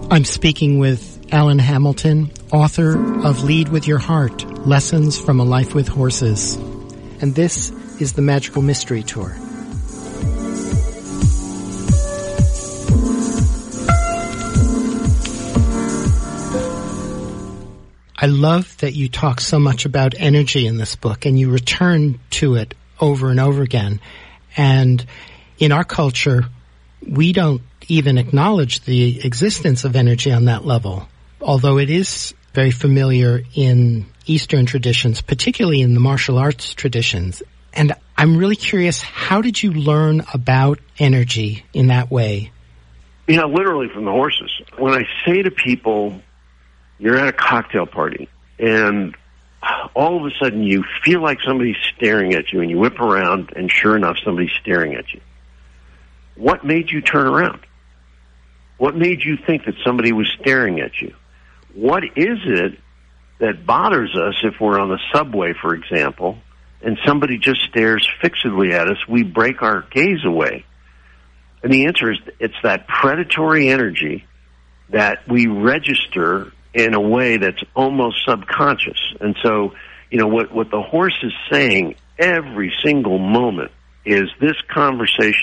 I'm speaking with Alan Hamilton, author of Lead With Your Heart, Lessons from a Life with Horses. And this is the Magical Mystery Tour. I love that you talk so much about energy in this book, and you return to it over and over again. And in our culture, we don't even acknowledge the existence of energy on that level, although it is very familiar in Eastern traditions, particularly in the martial arts traditions. And I'm really curious, how did you learn about energy in that way? You know, literally from the horses. When I say to people, you're at a cocktail party, and all of a sudden you feel like somebody's staring at you, and you whip around, and sure enough, somebody's staring at you. What made you turn around? What made you think that somebody was staring at you? What is it that bothers us if we're on the subway, for example, and somebody just stares fixedly at us? We break our gaze away. And the answer is it's that predatory energy that we register in a way that's almost subconscious. And so, you know, what the horse is saying every single moment is this conversation